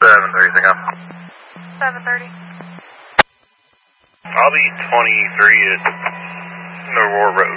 7:30, think I'm. 7:30. I'll be 23 at Aurora Road.